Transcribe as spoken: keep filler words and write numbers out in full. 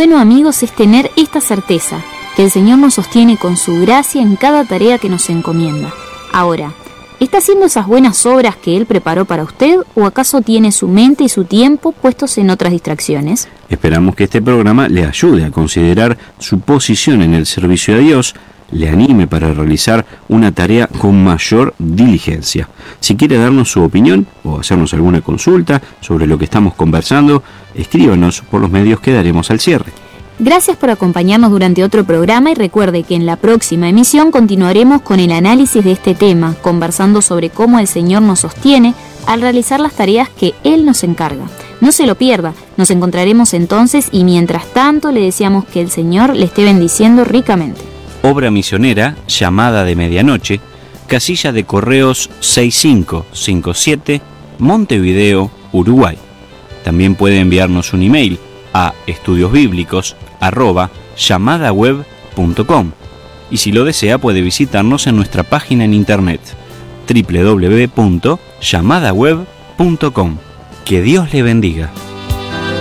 bueno, amigos, es tener esta certeza, que el Señor nos sostiene con su gracia en cada tarea que nos encomienda. Ahora, ¿está haciendo esas buenas obras que Él preparó para usted o acaso tiene su mente y su tiempo puestos en otras distracciones? Esperamos que este programa le ayude a considerar su posición en el servicio a Dios, le anime para realizar una tarea con mayor diligencia. Si quiere darnos su opinión o hacernos alguna consulta sobre lo que estamos conversando, escríbanos por los medios que daremos al cierre. Gracias por acompañarnos durante otro programa y recuerde que en la próxima emisión continuaremos con el análisis de este tema, conversando sobre cómo el Señor nos sostiene al realizar las tareas que Él nos encarga. No se lo pierda, nos encontraremos entonces y mientras tanto le deseamos que el Señor le esté bendiciendo ricamente. Obra misionera, Llamada de Medianoche, casilla de correos seis cinco cinco siete, Montevideo, Uruguay. También puede enviarnos un email a estudiosbíblicos arroba llamadaweb punto com y si lo desea puede visitarnos en nuestra página en internet doble u doble u doble u punto llamadaweb punto com. Que Dios le bendiga.